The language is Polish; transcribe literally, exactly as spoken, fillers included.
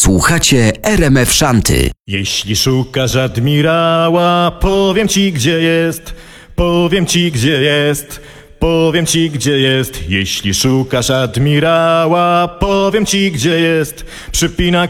Słuchacie R M F Szanty. Jeśli szukasz admirała, powiem ci gdzie jest, powiem ci gdzie jest, powiem ci gdzie jest. Jeśli szukasz admirała, powiem ci gdzie jest. Przypina